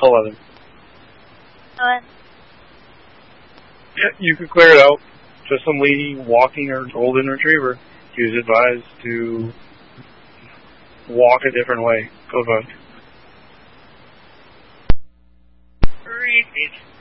11. What? Yeah, you could clear it out. Just some lady walking her golden retriever. He was advised to walk a different way. Go ahead. Repeat.